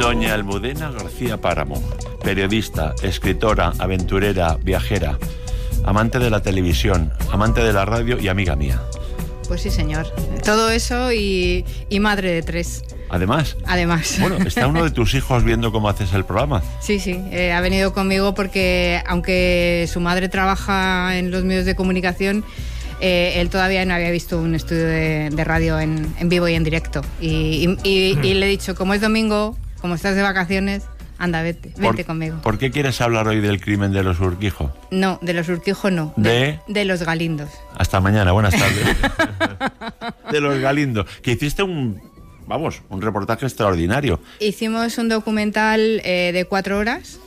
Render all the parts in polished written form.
Doña Almudena García Páramo, periodista, escritora, aventurera, viajera, amante de la televisión, amante de la radio y amiga mía. Pues sí, señor. Todo eso y madre de 3. Además. Bueno, está uno de tus hijos viendo cómo haces el programa. Sí, ha venido conmigo porque, aunque su madre trabaja en los medios de comunicación, él todavía no había visto un estudio de radio en vivo y en directo. Y le he dicho, como es domingo, como estás de vacaciones, anda, vete conmigo. ¿Por qué quieres hablar hoy del crimen de los Urquijo? No, de los Urquijo no. ¿De los Galindos. Hasta mañana, buenas tardes. De los Galindos. Que hiciste un reportaje extraordinario. Hicimos un documental de 4 horas,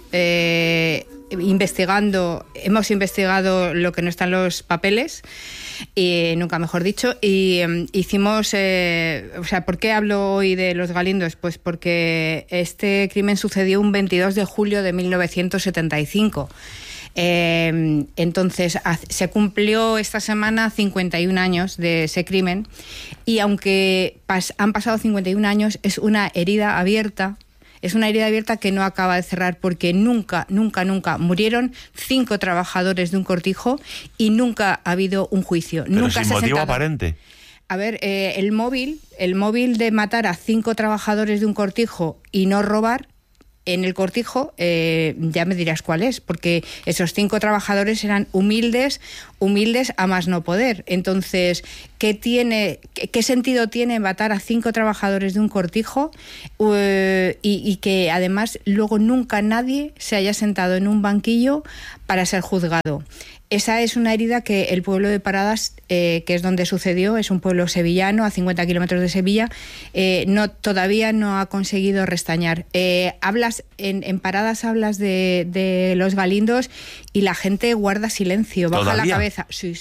hemos investigado lo que no está en los papeles, y nunca mejor dicho, y hicimos, ¿por qué hablo hoy de los Galindos? Pues porque este crimen sucedió un 22 de julio de 1975. Entonces se cumplió esta semana 51 años de ese crimen, y aunque han pasado 51 años, es una herida abierta. Es una herida abierta que no acaba de cerrar, porque nunca murieron 5 trabajadores de un cortijo y nunca ha habido un juicio. Pero nunca sin motivo aparente. A ver, el móvil de matar a 5 trabajadores de un cortijo y no robar en el cortijo, ya me dirás cuál es, porque esos 5 trabajadores eran humildes a más no poder. Entonces, ¿qué sentido tiene matar a 5 trabajadores de un cortijo y que además luego nunca nadie se haya sentado en un banquillo para ser juzgado? Esa es una herida que el pueblo de Paradas, que es donde sucedió, es un pueblo sevillano a 50 kilómetros de Sevilla, todavía no ha conseguido restañar. En Paradas hablas de los Galindos y la gente guarda silencio, baja ¿todavía? La cabeza. Sí.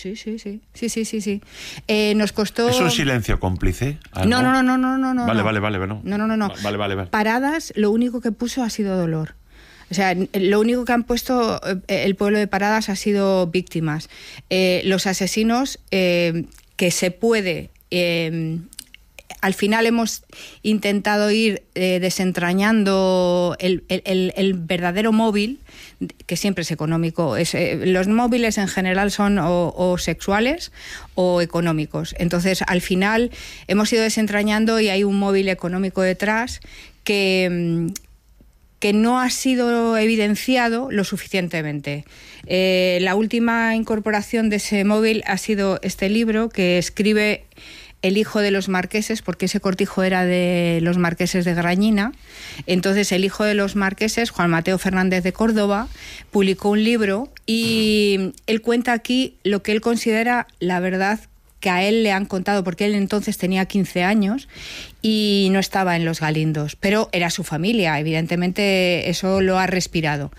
Nos costó... ¿Es un silencio cómplice? ¿Algo? No. Vale. No. Vale. Paradas, lo único que puso ha sido dolor. O sea, lo único que han puesto el pueblo de Paradas ha sido víctimas. Los asesinos, que se puede... al final hemos intentado ir desentrañando el verdadero móvil, que siempre es económico. Los móviles en general son o sexuales o económicos. Entonces, al final hemos ido desentrañando y hay un móvil económico detrás que no ha sido evidenciado lo suficientemente. La última incorporación de ese móvil ha sido este libro que escribe el hijo de los marqueses, porque ese cortijo era de los marqueses de Grañina. Entonces el hijo de los marqueses, Juan Mateo Fernández de Córdoba, publicó un libro y él cuenta aquí lo que él considera la verdad que a él le han contado, porque él entonces tenía 15 años y no estaba en los Galindos, pero era su familia, evidentemente eso lo ha respirado.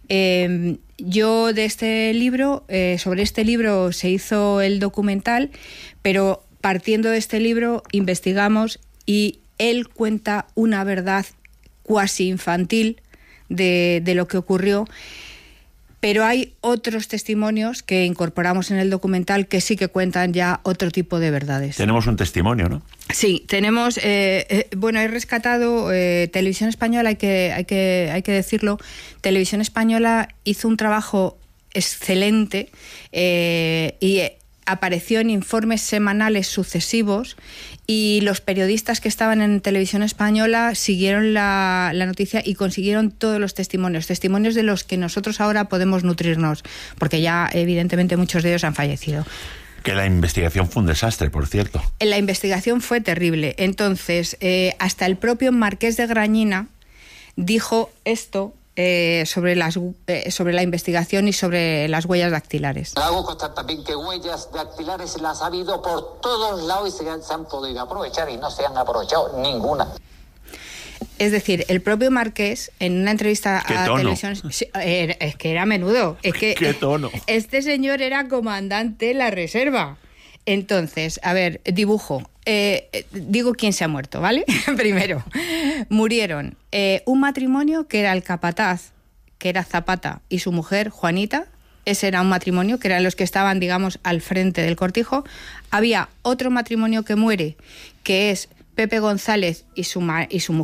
Yo de este libro, sobre este libro se hizo el documental, pero partiendo de este libro investigamos y él cuenta una verdad cuasi infantil de lo que ocurrió. Pero hay otros testimonios que incorporamos en el documental que sí que cuentan ya otro tipo de verdades. Tenemos un testimonio, ¿no? Sí, tenemos... he rescatado Televisión Española, hay que decirlo. Televisión Española hizo un trabajo excelente y apareció en informes semanales sucesivos, y los periodistas que estaban en Televisión Española siguieron la noticia y consiguieron todos los testimonios de los que nosotros ahora podemos nutrirnos, porque ya evidentemente muchos de ellos han fallecido. Que la investigación fue un desastre, por cierto. La investigación fue terrible. Entonces, hasta el propio Marqués de Grañina dijo esto sobre la investigación y sobre las huellas dactilares. Hago constar también que huellas dactilares las ha habido por todos lados y se han podido aprovechar y no se han aprovechado ninguna. Es decir, el propio Marqués, en una entrevista a Televisión... es que era menudo. ¿Qué tono? Este señor era comandante de la reserva. Entonces, a ver, dibujo. Digo quién se ha muerto, ¿vale? Primero, murieron un matrimonio que era el capataz, que era Zapata, y su mujer, Juanita. Ese era un matrimonio que eran los que estaban, digamos, al frente del cortijo. Había otro matrimonio que muere, que es Pepe González y su mujer,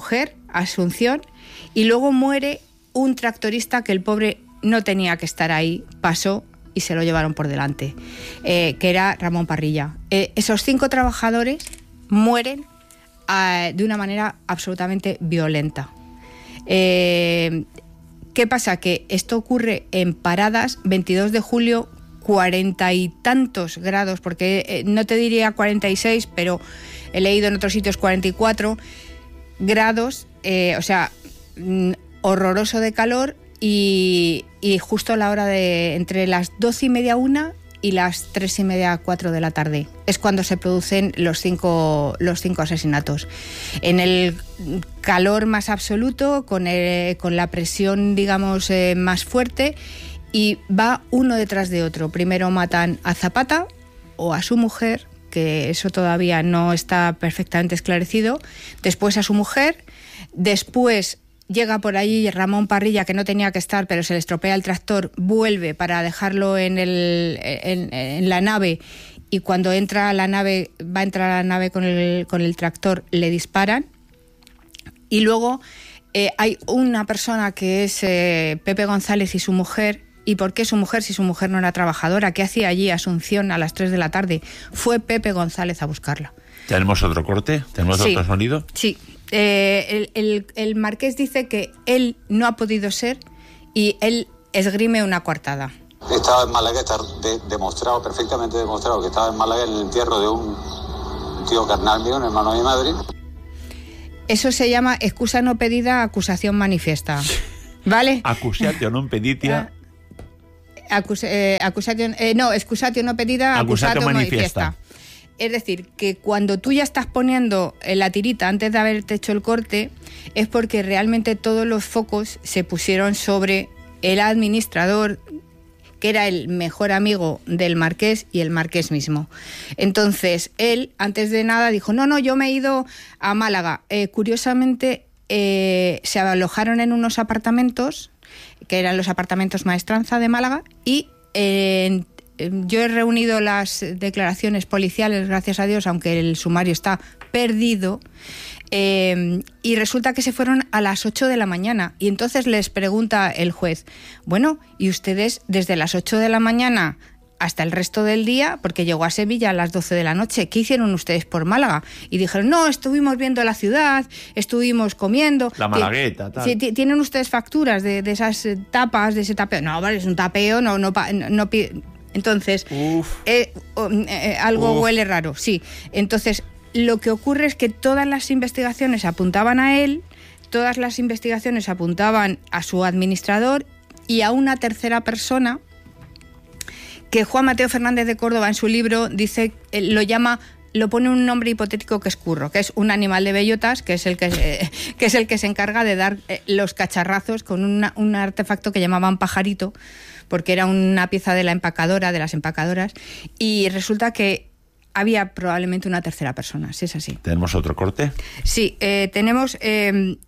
Asunción, y luego muere un tractorista que el pobre no tenía que estar ahí, pasó y se lo llevaron por delante, que era Ramón Parrilla. Esos 5 trabajadores mueren de una manera absolutamente violenta. ¿Qué pasa? Que esto ocurre en Paradas, 22 de julio, 40 y tantos grados, porque no te diría 46, pero he leído en otros sitios 44 grados, o sea, horroroso de calor, y justo a la hora de entre las 12:30, 1 y las 3:30, 4 de la tarde es cuando se producen los cinco asesinatos. En el calor más absoluto, con la presión, digamos, más fuerte, y va uno detrás de otro. Primero matan a Zapata o a su mujer, que eso todavía no está perfectamente esclarecido, después a su mujer, después llega por allí Ramón Parrilla, que no tenía que estar, pero se le estropea el tractor, vuelve para dejarlo en la nave, y cuando va a entrar a la nave con el tractor, le disparan. Y luego hay una persona que es Pepe González y su mujer. ¿Y por qué su mujer, si su mujer no era trabajadora? ¿Qué hacía allí Asunción a las 3 de la tarde? Fue Pepe González a buscarla. ¿Tenemos otro corte? ¿Tenemos otro sonido? Sí. El marqués dice que él no ha podido ser, y él esgrime una coartada. Estaba en Málaga, está perfectamente demostrado que estaba en Málaga en el entierro de un tío carnal mío, un hermano de mi madre. Eso se llama excusa no pedida, acusación manifiesta. ¿Vale? Accusatio non peditia. Excusatio no pedida, accusatio manifiesta. Es decir, que cuando tú ya estás poniendo la tirita antes de haberte hecho el corte, es porque realmente todos los focos se pusieron sobre el administrador, que era el mejor amigo del marqués y el marqués mismo. Entonces, él, antes de nada, dijo, no, yo me he ido a Málaga. Curiosamente, se alojaron en unos apartamentos, que eran los apartamentos Maestranza de Málaga, y yo he reunido las declaraciones policiales, gracias a Dios, aunque el sumario está perdido, y resulta que se fueron a las 8 de la mañana. Y entonces les pregunta el juez, bueno, ¿y ustedes desde las 8 de la mañana hasta el resto del día, porque llegó a Sevilla a las 12 de la noche, ¿qué hicieron ustedes por Málaga? Y dijeron, no, estuvimos viendo la ciudad, estuvimos comiendo. La Malagueta, tal. ¿Tienen ustedes facturas de esas tapas, de ese tapeo? No, vale, es un tapeo, no. Entonces, algo huele raro, sí. Entonces, lo que ocurre es que todas las investigaciones apuntaban a él, todas las investigaciones apuntaban a su administrador y a una tercera persona, que Juan Mateo Fernández de Córdoba en su libro dice, lo pone un nombre hipotético, que es Curro, que es un animal de bellotas, que es el que se encarga de dar los cacharrazos con un artefacto que llamaban pajarito, porque era una pieza de las empacadoras, y resulta que había probablemente una tercera persona, si es así. ¿Tenemos otro corte? Sí, tenemos el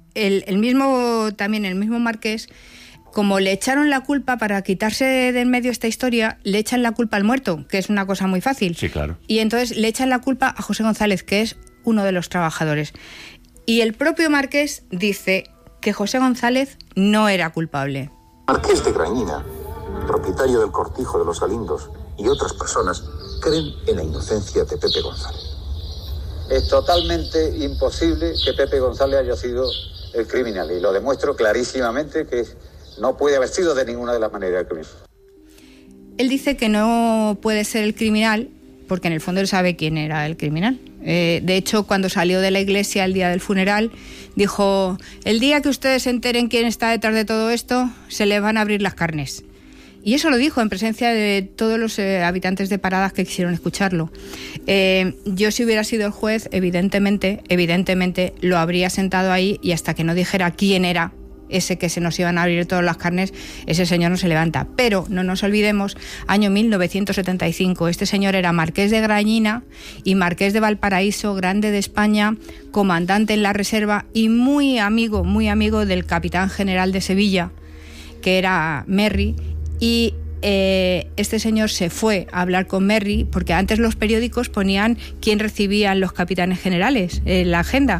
mismo marqués. Como le echaron la culpa, para quitarse de en medio esta historia, le echan la culpa al muerto, que es una cosa muy fácil. Sí, claro. Y entonces le echan la culpa a José González, que es uno de los trabajadores. Y el propio marqués dice que José González no era culpable. Marqués de Grañina, propietario del Cortijo de los Galindos, y otras personas creen en la inocencia de Pepe González. Es totalmente imposible que Pepe González haya sido el criminal, y lo demuestro clarísimamente que no puede haber sido de ninguna de las maneras el criminal. Él dice que no puede ser el criminal porque en el fondo él sabe quién era el criminal. De hecho, cuando salió de la iglesia el día del funeral, dijo, el día que ustedes se enteren quién está detrás de todo esto, se les van a abrir las carnes. Y eso lo dijo en presencia de todos los habitantes de Paradas que quisieron escucharlo. Yo, si hubiera sido el juez, evidentemente lo habría sentado ahí, y hasta que no dijera quién era ese que se nos iban a abrir todas las carnes, ese señor no se levanta. Pero no nos olvidemos, año 1975, este señor era marqués de Grañina y marqués de Valparaíso, grande de España, comandante en la reserva y muy amigo del capitán general de Sevilla, que era Merry. Y este señor se fue a hablar con Merry, porque antes los periódicos ponían quién recibían los capitanes generales en la agenda,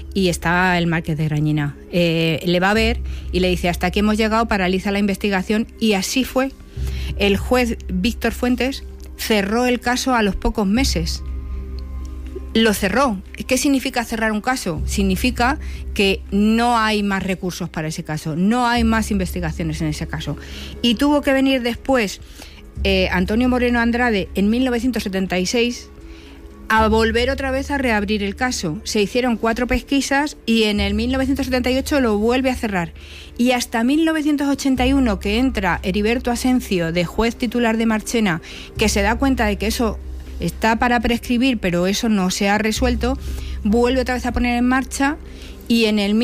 y está el Marqués de Grañina. Le va a ver y le dice: hasta aquí hemos llegado, paraliza la investigación, y así fue. El juez Víctor Fuentes cerró el caso a los pocos meses. Lo cerró. ¿Qué significa cerrar un caso? Significa que no hay más recursos para ese caso, no hay más investigaciones en ese caso. Y tuvo que venir después Antonio Moreno Andrade en 1976 a volver otra vez a reabrir el caso. Se hicieron 4 pesquisas y en el 1978 lo vuelve a cerrar. Y hasta 1981, que entra Heriberto Asencio, de juez titular de Marchena, que se da cuenta de que eso está para prescribir, pero eso no se ha resuelto, vuelve otra vez a poner en marcha, y en el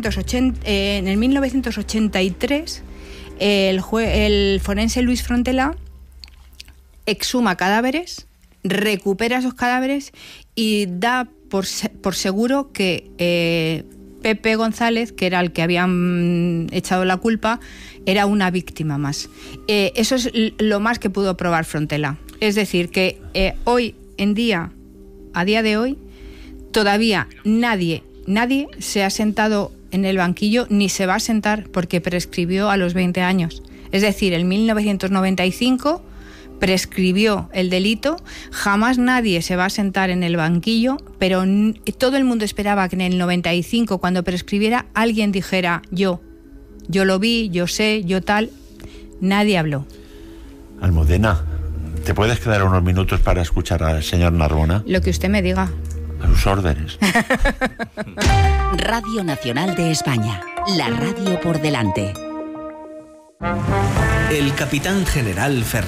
1983 el forense Luis Frontela exhuma cadáveres, recupera esos cadáveres y da por seguro que Pepe González, que era el que habían echado la culpa, era una víctima más. Eso es lo más que pudo probar Frontela. Es decir, que hoy en día, a día de hoy, todavía nadie se ha sentado en el banquillo ni se va a sentar porque prescribió a los 20 años. Es decir, en 1995 prescribió el delito, jamás nadie se va a sentar en el banquillo, pero todo el mundo esperaba que en el 95, cuando prescribiera, alguien dijera: yo lo vi, yo sé, yo tal. Nadie habló. Almudena, ¿te puedes quedar unos minutos para escuchar al señor Narbona? Lo que usted me diga. A sus órdenes. Radio Nacional de España, la radio por delante. El capitán general Fernando